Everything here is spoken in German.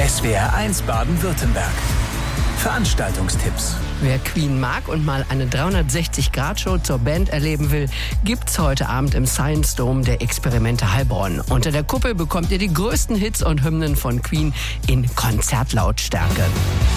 SWR1 Baden-Württemberg. Veranstaltungstipps. Wer Queen mag und mal eine 360-Grad-Show zur Band erleben will, gibt's heute Abend im Science Dome der Experimente Heilbronn. Unter der Kuppel bekommt ihr die größten Hits und Hymnen von Queen in Konzertlautstärke.